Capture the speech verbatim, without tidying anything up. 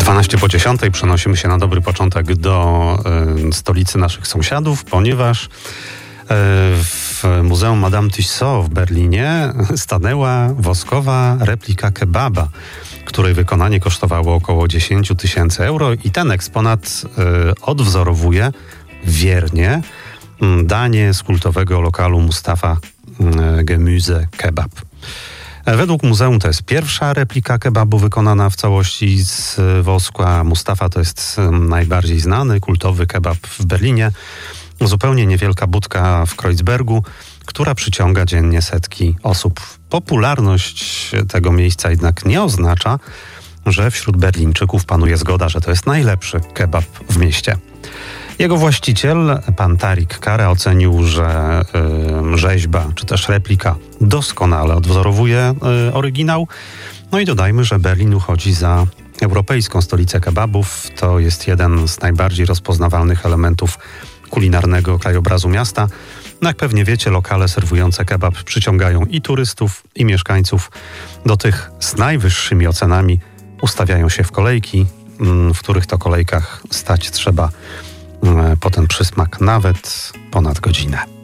dwanaście po dziesiątej przenosimy się na dobry początek do y, stolicy naszych sąsiadów, ponieważ y, w Muzeum Madame Tussauds w Berlinie stanęła woskowa replika kebaba, której wykonanie kosztowało około dziesięć tysięcy euro i ten eksponat y, odwzorowuje wiernie y, danie z kultowego lokalu Mustafa y, Gemüse Kebab. Według muzeum to jest pierwsza replika kebabu wykonana w całości z wosku, a Mustafa to jest najbardziej znany, kultowy kebab w Berlinie. Zupełnie niewielka budka w Kreuzbergu, która przyciąga dziennie setki osób. Popularność tego miejsca jednak nie oznacza, że wśród Berlińczyków panuje zgoda, że to jest najlepszy kebab w mieście. Jego właściciel, pan Tarik Kara, ocenił, że y, rzeźba czy też replika doskonale odwzorowuje y, oryginał. No i dodajmy, że Berlin uchodzi za europejską stolicę kebabów. To jest jeden z najbardziej rozpoznawalnych elementów kulinarnego krajobrazu miasta. No jak pewnie wiecie, lokale serwujące kebab przyciągają i turystów, i mieszkańców. Do tych z najwyższymi ocenami ustawiają się w kolejki, w których to kolejkach stać trzeba po ten przysmak nawet ponad godzinę.